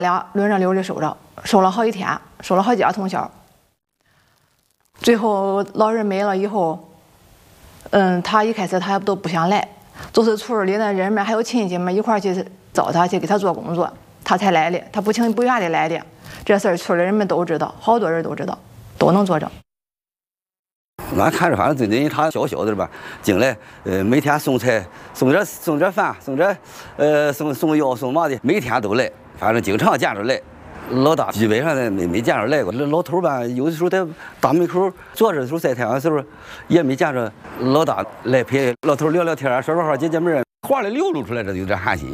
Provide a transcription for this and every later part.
俩轮着流的收着，收了好几天，收了好几家通宵。最后老人没了以后，他一开始他都不想来，就是村里的人们还有亲戚们一块去找他，去给他做工作，他才来的。他不情不愿的来的。这事儿村里人们都知道，好多人都知道，都能作证。 俺看着，反正就因为他小小的吧，进来，每天送菜、送点饭、送药、送嘛的，每天都来，反正经常见着来。老大基本上没见着来过。老头吧，有的时候在大门口坐着的时候晒太阳的时候，也没见着老大来陪老头聊聊天、说说话、解解闷，话里流露出来，这有点寒心。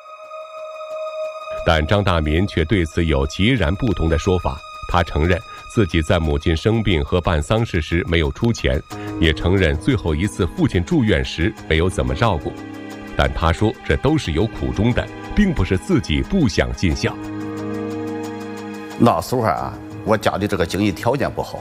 但张大民却对此有截然不同的说法。他承认自己在母亲生病和办丧事时没有出钱，也承认最后一次父亲住院时没有怎么照顾，但他说这都是有苦衷的，并不是自己不想尽孝。 那时候啊，我家里这个经济条件不好，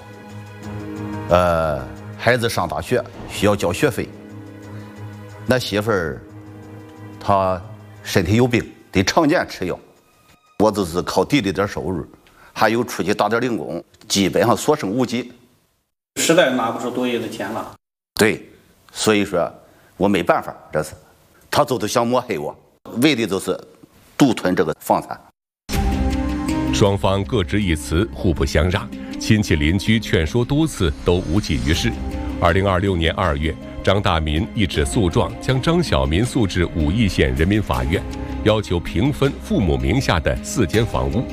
孩子上大学需要交学费，那媳妇儿她身体有病，得常年吃药，我就是靠地里点收入，还有出去打点零工，基本上所剩无几， 实在拿不出多余的钱了。 对，所以说我没办法，这是他都想抹黑我，为的就是独吞这个房产。 双方各执一词，互不相让，亲戚邻居劝说多次都无济于事。2026年2月，张大民一纸诉状将张小民诉至武义县人民法院，要求平分父母名下的4间房屋。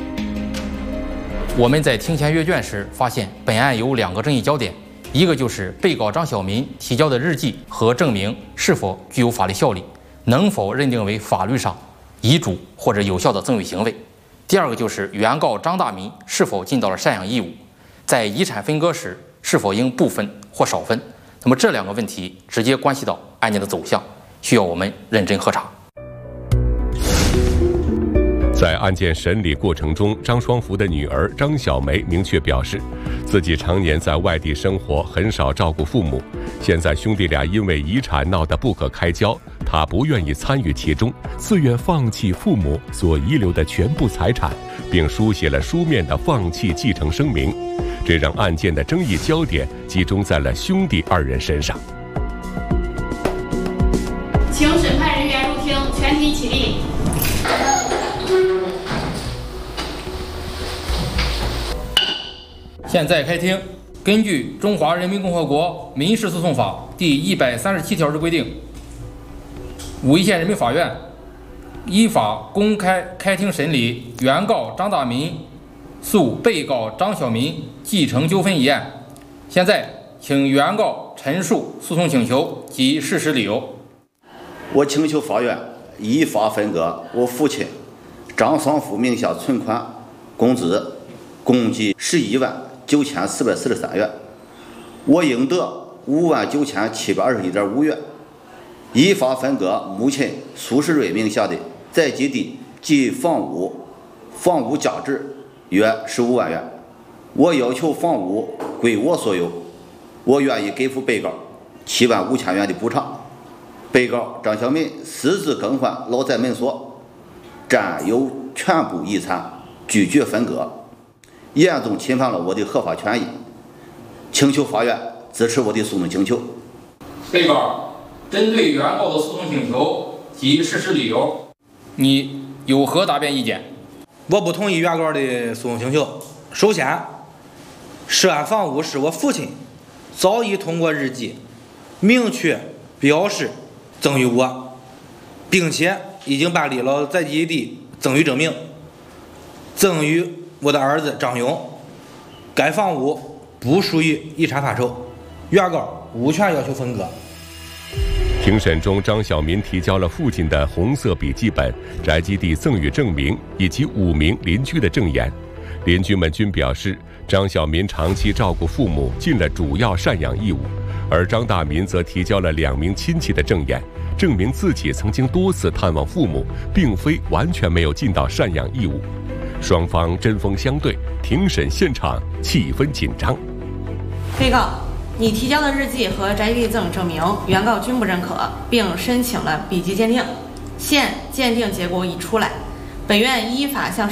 我们在庭前阅卷时发现，本案有2个争议焦点，一个就是被告张小民提交的日记和证明是否具有法律效力，能否认定为法律上遗嘱或者有效的赠与行为；第二个就是原告张大民是否尽到了赡养义务，在遗产分割时是否应部分或少分。那么这2个问题直接关系到案件的走向，需要我们认真核查。 在案件审理过程中，张双福的女儿张小梅明确表示，自己常年在外地生活，很少照顾父母。现在兄弟俩因为遗产闹得不可开交，她不愿意参与其中，自愿放弃父母所遗留的全部财产，并书写了书面的放弃继承声明。这让案件的争议焦点集中在了兄弟2人身上。 请审判人员入庭，全体起立。 现在开庭。根据《中华人民共和国民事诉讼法》第137条之规定，武义县人民法院依法公开开庭审理原告张大民诉被告张小民继承纠纷一案。现在，请原告陈述诉讼请求及事实理由。 我请求法院依法分割我父亲张双福名下存款工资共计119443元，我应得59721.5元。依法分割母亲苏世瑞名下的在籍地及房屋价值约15万元。我要求房屋归我所有，我愿意给付被告7万5千元的补偿。被告张小民私自更换老宅门锁，占有全部遗产，拒绝分割，严重侵犯了我的合法权益，请求法院支持我的诉讼请求。 被告针对原告的诉讼请求及事实理由，你有何答辩意见？ 我不同意原告的诉讼请求。首先，涉案房屋是我父亲早已通过日记明确表示赠与我，并且已经办理了在籍地赠与证明，赠与我的儿子张勇。该房屋不属于遗产范畴，原告无权要求分割。 庭审中，张小民提交了父亲的红色笔记本、宅基地赠与证明以及5名邻居的证言。邻居们均表示，张小民长期照顾父母，尽了主要赡养义务。而张大民则提交了2名亲戚的证言，证明自己曾经多次探望父母，并非完全没有尽到赡养义务。双方针锋相对，庭审现场气氛紧张。 被告，你提交的日记和宅基地赠与证明，原告均不认可，并申请了笔迹鉴定。现鉴定结果已出来，本院依法向